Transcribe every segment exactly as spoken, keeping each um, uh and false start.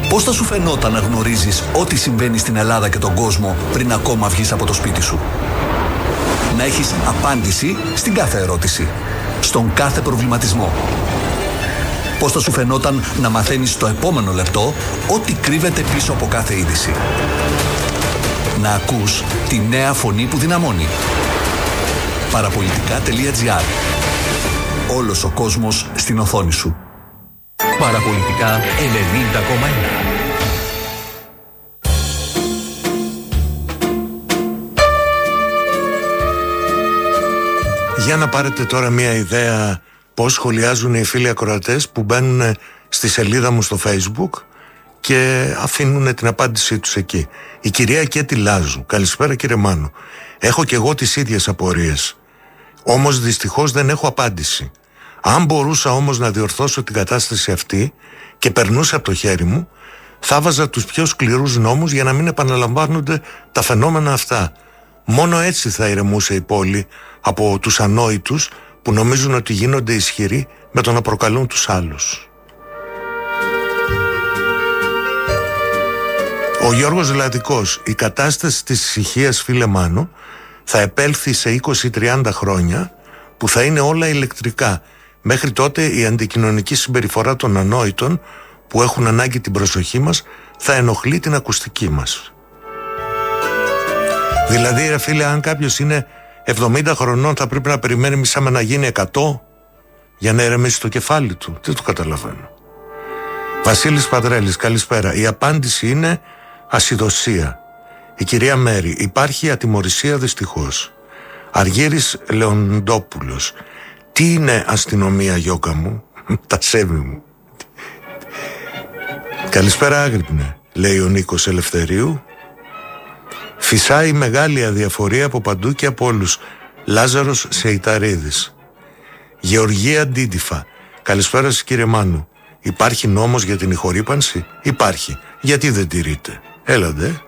Πώς θα σου φαινόταν να γνωρίζεις ό,τι συμβαίνει στην Ελλάδα και τον κόσμο πριν ακόμα βγεις από το σπίτι σου? Να έχεις απάντηση στην κάθε ερώτηση, στον κάθε προβληματισμό. Πώς θα σου φαινόταν να μαθαίνεις το επόμενο λεπτό ό,τι κρύβεται πίσω από κάθε είδηση? Να ακούς τη νέα φωνή που δυναμώνει. Παραπολιτικά τελεία τζι άρ. Όλος ο κόσμος στην οθόνη σου. Παραπολιτικά ενενήντα κόμμα ένα. Για να πάρετε τώρα μια ιδέα πώς σχολιάζουν οι φίλοι ακροατές που μπαίνουν στη σελίδα μου στο Facebook και αφήνουν την απάντησή τους εκεί. Η κυρία Κέτη Λάζου. Καλησπέρα κύριε Μάνο. Έχω και εγώ τις ίδιες απορίες. Όμως δυστυχώς δεν έχω απάντηση. Αν μπορούσα όμως να διορθώσω την κατάσταση αυτή και περνούσε από το χέρι μου, θα βάζα τους πιο σκληρούς νόμους για να μην επαναλαμβάνονται τα φαινόμενα αυτά. Μόνο έτσι θα ηρεμούσε η πόλη από τους ανόητους που νομίζουν ότι γίνονται ισχυροί με το να προκαλούν τους άλλους. Ο Γιώργος Λατικός. Η κατάσταση της ησυχίας, φίλε Μάνο, θα επέλθει σε είκοσι τριάντα χρόνια που θα είναι όλα ηλεκτρικά. Μέχρι τότε η αντικοινωνική συμπεριφορά των ανόητων που έχουν ανάγκη την προσοχή μας θα ενοχλεί την ακουστική μας. Δηλαδή ρε φίλε, αν κάποιος είναι εβδομήντα χρονών θα πρέπει να περιμένει μισάμε να γίνει εκατό για να ηρεμήσει το κεφάλι του? Δεν το καταλαβαίνω. Βασίλης Πατρέλης. Καλησπέρα. Η απάντηση είναι ασυδοσία. Η κυρία Μέρη. Υπάρχει ατιμωρησία δυστυχώς. Αργύρης Λεοντόπουλος. Τι είναι αστυνομία, γιώκα μου? Τα σέβη μου. Καλησπέρα Άγρυπνε, λέει ο Νίκος Ελευθερίου. Φυσάει μεγάλη αδιαφορία από παντού και από όλους. Λάζαρος Σεϊταρίδης. Γεωργία Ντίτιφα. Καλησπέρα σας κύριε Μάνου. Υπάρχει νόμος για την ηχορύπανση? Υπάρχει. Γιατί δεν τηρείται? Έλατε.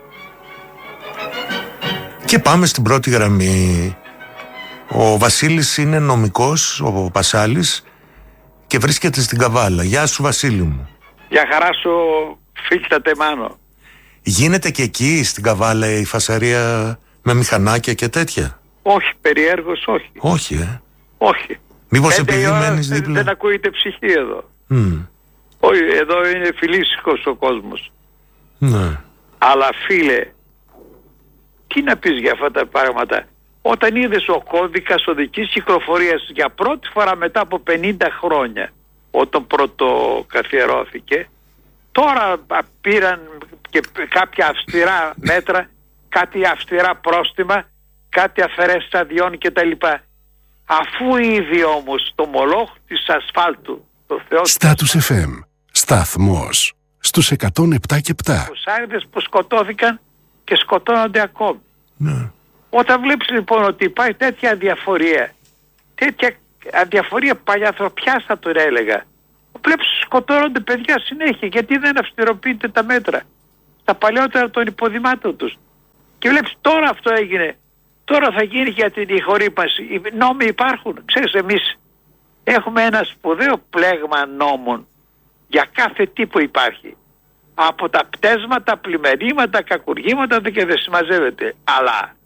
Και πάμε στην πρώτη γραμμή. Ο Βασίλης είναι νομικός, ο Πασάλης, και βρίσκεται στην Καβάλα. Γεια σου Βασίλη μου. Γεια χαρά σου φίλτατε Μάνο. Γίνεται και εκεί στην Καβάλα η φασαρία με μηχανάκια και τέτοια? Όχι, περιέργως όχι. Όχι ε. Όχι. Μήπως επειδή μένεις δεν, δίπλα? δεν ακούγεται ψυχή εδώ. Mm. Όχι, εδώ είναι φιλήσυχος ο κόσμος. Ναι. Αλλά φίλε, τι να πεις για αυτά τα πράγματα? Όταν είδες ο κώδικας οδικής κυκλοφορίας για πρώτη φορά μετά από πενήντα χρόνια, όταν πρώτο καθιερώθηκε, τώρα πήραν και κάποια αυστηρά μέτρα, κάτι αυστηρά πρόστιμα, κάτι αφαιρέσεις αδειών κτλ. Αφού ήδη όμως το μολόχ της ασφάλτου, το Θεό... Στάτους εφ εμ, σταθμός στους εκατόν επτά και επτά. Τους άριδες που σκοτώθηκαν και σκοτώνονται ακόμη. Ναι. Όταν βλέπεις λοιπόν ότι υπάρχει τέτοια αδιαφορία, τέτοια αδιαφορία παλιανθρωπιάς θα τον έλεγα, βλέπεις σκοτώνονται παιδιά συνέχεια, γιατί δεν αυστηροποιείται τα μέτρα τα παλιότερα των υποδημάτων τους. Και βλέπεις τώρα αυτό έγινε, τώρα θα γίνει για την ηχορύπανση. Οι νόμοι υπάρχουν. Ξέρεις, εμείς έχουμε ένα σπουδαίο πλέγμα νόμων για κάθε τι που υπάρχει. Από τα πτέσματα, πλημμυρήματα, κακουργήματα και δεν συμμαζεύεται. Αλλά